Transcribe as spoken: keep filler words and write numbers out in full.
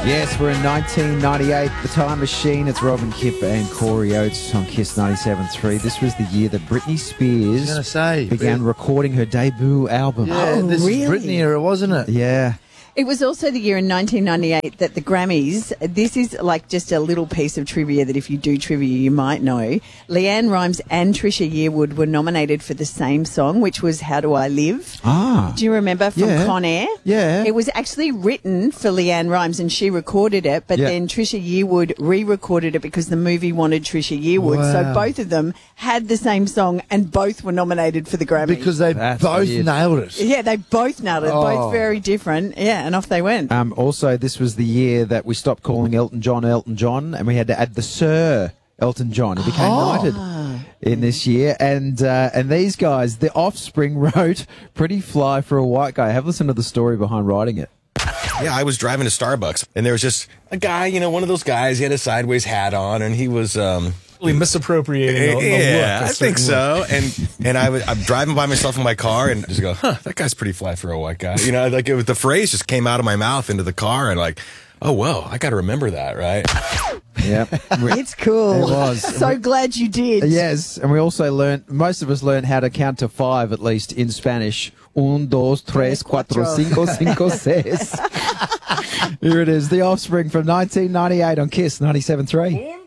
Yes, we're in nineteen ninety-eight, The Time Machine. It's Robin Kipp and Corey Oates on Kiss ninety-seven point three. This was the year that Britney Spears gonna say, began yeah. recording her debut album. Yeah, Oh, this really? is Britney era, wasn't it? Yeah. It was also the year in nineteen ninety-eight that the Grammys, this is like just a little piece of trivia that if you do trivia you might know, Leanne Rimes and Trisha Yearwood were nominated for the same song, which was How Do I Live? Ah. Do you remember from Yeah. Con Air? Yeah. It was actually written for Leanne Rimes and she recorded it, but Yeah. then Trisha Yearwood re-recorded it because the movie wanted Trisha Yearwood. So Wow. both of them had the same song and both were nominated for the Grammys. Because they That's both weird. nailed it. yeah, they both nailed it. Oh. Both very different. Yeah, and off they went. Um, also, this was the year that we stopped calling Elton John Elton John, and we had to add the Sir Elton John. He became Oh. knighted in this year. And uh, and these guys, The Offspring, wrote Pretty Fly for a White Guy. Have a listen to the story behind writing it. Yeah, I was driving to Starbucks, and there was just a guy, you know, one of those guys. He had a sideways hat on, and he was, um, Really misappropriating the, the yeah, look. a I think certain look. so. And and I was, I'm driving by myself in my car, and just go, huh, that guy's pretty fly for a white guy. You know, like it was, the phrase just came out of my mouth into the car, and like, oh, whoa, I got to remember that, right? Yeah. It's cool. It was. So glad you did. Yes, and we also learned, most of us learned how to count to five, at least, in Spanish. Un, dos, tres, cuatro, cinco, cinco, seis. Here it is, The Offspring from nineteen ninety-eight on Kiss ninety-seven point three.